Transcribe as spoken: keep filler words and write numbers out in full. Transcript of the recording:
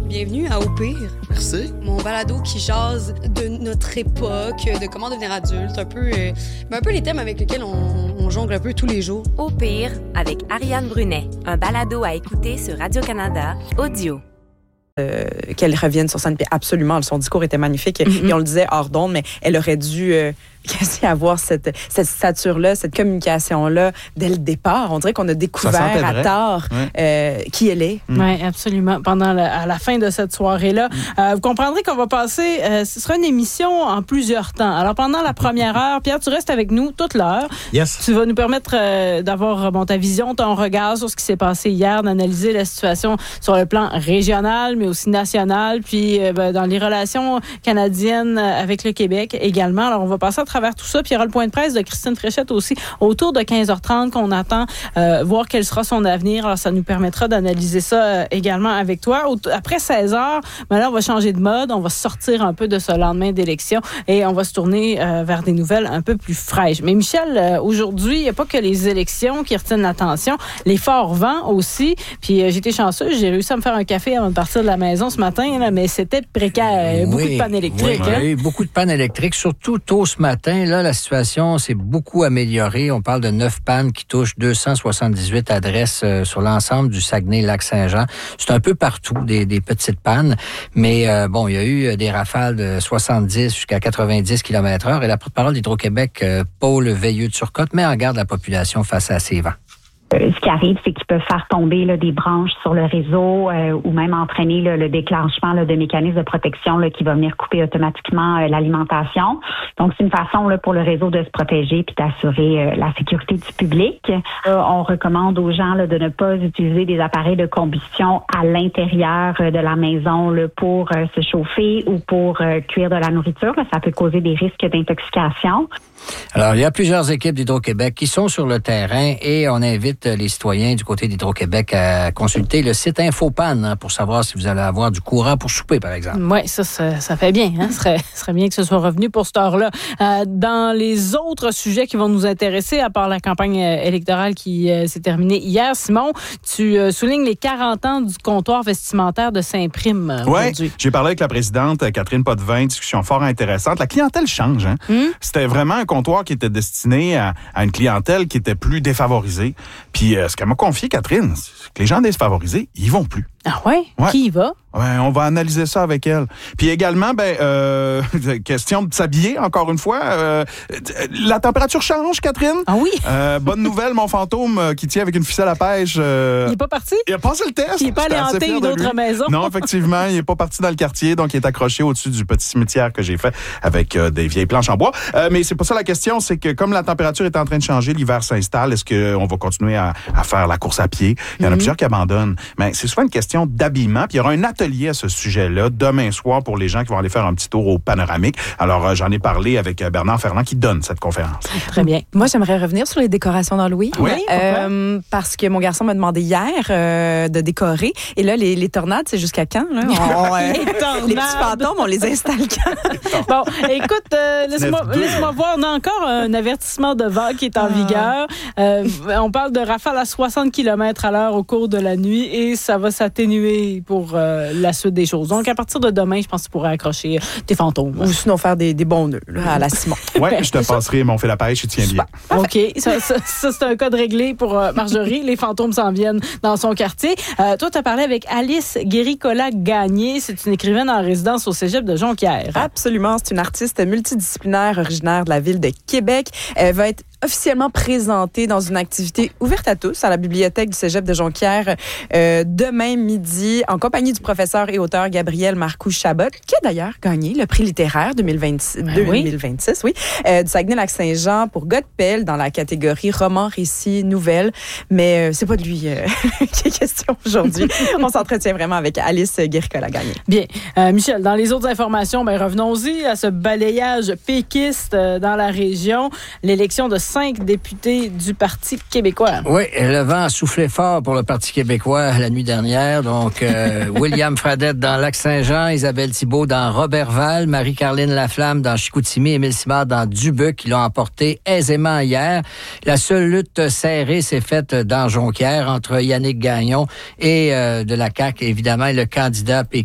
Bienvenue à Au pire. Merci. Mon balado qui jase de notre époque, de comment devenir adulte, un peu, euh, un peu les thèmes avec lesquels on, on jongle un peu tous les jours. Au pire, avec Ariane Brunet, un balado à écouter sur Radio-Canada, audio. Euh, qu'elle revienne sur scène, puis absolument, son discours était magnifique, mm-hmm. et on le disait hors d'onde, mais elle aurait dû euh, quasi avoir cette, cette stature-là, cette communication-là dès le départ. On dirait qu'on a découvert à tort ouais. euh, qui elle est. Mm. Oui, absolument. Pendant la, à la fin de cette soirée-là, mm. euh, vous comprendrez qu'on va passer, euh, ce sera une émission en plusieurs temps. Alors, pendant la première heure, Pierre, tu restes avec nous toute l'heure. Yes. Tu vas nous permettre euh, d'avoir bon, ta vision, ton regard sur ce qui s'est passé hier, d'analyser la situation sur le plan régional, mais aussi national, puis euh, ben, dans les relations canadiennes avec le Québec également. Alors, on va passer à travers tout ça, puis il y aura le point de presse de Christine Fréchette aussi, autour de quinze heures trente, qu'on attend euh, voir quel sera son avenir. Alors, ça nous permettra d'analyser ça euh, également avec toi. Après seize heures, ben là, on va changer de mode, on va sortir un peu de ce lendemain d'élection et on va se tourner euh, vers des nouvelles un peu plus fraîches. Mais Michel, euh, aujourd'hui, il n'y a pas que les élections qui retiennent l'attention, les forts vents aussi, puis euh, j'ai été chanceuse, j'ai réussi à me faire un café avant de partir de la maison ce matin, là, mais c'était précaire. Beaucoup oui, de pannes électriques. Oui, hein? oui, beaucoup de pannes électriques, surtout tôt ce matin. Là, la situation s'est beaucoup améliorée. On parle de neuf pannes qui touchent deux cent soixante-dix-huit adresses euh, sur l'ensemble du Saguenay-Lac-Saint-Jean. C'est un peu partout, des, des petites pannes. Mais euh, bon, il y a eu des rafales de soixante-dix jusqu'à quatre-vingt-dix kilomètres heure. Et la porte-parole d'Hydro-Québec, euh, Paul Veilleux-Turcotte, met en garde la population face à ces vents. Euh, ce qui arrive, c'est qu'ils peuvent faire tomber là, des branches sur le réseau euh, ou même entraîner là, le déclenchement là, de mécanismes de protection là, qui va venir couper automatiquement euh, l'alimentation. Donc, c'est une façon là, pour le réseau de se protéger puis d'assurer euh, la sécurité du public. Euh, on recommande aux gens là, de ne pas utiliser des appareils de combustion à l'intérieur euh, de la maison là, pour euh, se chauffer ou pour euh, cuire de la nourriture. Là. Ça peut causer des risques d'intoxication. Alors, il y a plusieurs équipes d'Hydro-Québec qui sont sur le terrain et on invite les citoyens du côté d'Hydro-Québec à consulter le site InfoPan hein, pour savoir si vous allez avoir du courant pour souper, par exemple. Oui, ça, ça, ça fait bien. Hein? Ce serait, serait bien que ce soit revenu pour cette heure-là. Euh, dans les autres sujets qui vont nous intéresser, à part la campagne électorale qui euh, s'est terminée hier, Simon, tu euh, soulignes les quarante ans du comptoir vestimentaire de Saint-Prime euh, oui, aujourd'hui. J'ai parlé avec la présidente Catherine Potvin, discussion fort intéressante. La clientèle change. Hein? Hum? C'était vraiment un comptoir qui était destiné à, à une clientèle qui était plus défavorisée. Puis euh, ce qu'elle m'a confié, Catherine, c'est que les gens défavorisés, ils vont plus. Ah ouais? ouais? Qui y va? Ouais, on va analyser ça avec elle. Puis également, ben, euh, question de s'habiller, encore une fois. Euh, la température change, Catherine. Ah oui? Euh, bonne nouvelle, mon fantôme euh, qui tient avec une ficelle à pêche. Euh, il n'est pas parti? Il a passé le test. Il n'est pas allé hanter une autre maison. Non, effectivement, il n'est pas parti dans le quartier, donc il est accroché au-dessus du petit cimetière que j'ai fait avec euh, des vieilles planches en bois. Euh, mais c'est pas ça la question, c'est que comme la température est en train de changer, l'hiver s'installe, est-ce qu'on va continuer à, à faire la course à pied? Il y en a mm-hmm. plusieurs qui abandonnent. Mais c'est souvent une question d'habillement, puis il y aura un atelier à ce sujet-là demain soir pour les gens qui vont aller faire un petit tour au panoramique. Alors, euh, j'en ai parlé avec euh, Bernard Ferland qui donne cette conférence. Très bien. Moi, j'aimerais revenir sur les décorations d'Halloween. Oui. Euh, parce que mon garçon m'a demandé hier euh, de décorer. Et là, les, les tornades, c'est jusqu'à quand? Là? On, euh, les tornades! Les petits fantômes, on les installe quand? Bon, écoute, euh, laisse-moi, laisse-moi voir. On a encore un avertissement de vent qui est en ah. vigueur. Euh, on parle de rafales à soixante kilomètres à l'heure au cours de la nuit et ça va s'atténuer pour euh, la suite des choses. Donc, à partir de demain, je pense que tu pourrais accrocher tes fantômes. Ou sinon faire des, des bons nœuds là, à la Simon. Oui, je te passerai mon fil à pêche, je tiens bien. OK, ça, ça, ça c'est un cas de réglé pour euh, Marjorie. Les fantômes s'en viennent dans son quartier. Euh, toi, tu as parlé avec Alice Guéricola-Gagné. C'est une écrivaine en résidence au cégep de Jonquière. Absolument. C'est une artiste multidisciplinaire originaire de la ville de Québec. Elle va être officiellement présentée dans une activité ouverte à tous à la bibliothèque du cégep de Jonquière euh, demain midi en compagnie du professeur et auteur Gabriel Marcoux-Chabot, qui a d'ailleurs gagné le prix littéraire deux mille vingt-six, ben deux mille vingt-six oui. oui, euh, du Saguenay-Lac-Saint-Jean pour Godpel dans la catégorie roman, récit, nouvelle. Mais euh, c'est pas de lui euh, qui est question aujourd'hui. On s'entretient vraiment avec Alice Guéricola-Gagné. Bien. Euh, Michel, dans les autres informations, ben, revenons-y à ce balayage péquiste euh, dans la région. L'élection de cinq députés du Parti québécois. Oui, le vent a soufflé fort pour le Parti québécois la nuit dernière. Donc, euh, William Fradette dans Lac-Saint-Jean, Isabelle Thibault dans Robertval, Marie-Caroline Laflamme dans Chicoutimi, Émile Simard dans Dubuc, qui l'ont emporté aisément hier. La seule lutte serrée s'est faite dans Jonquière entre Yannick Gagnon et euh, de la C A Q, évidemment, et le candidat P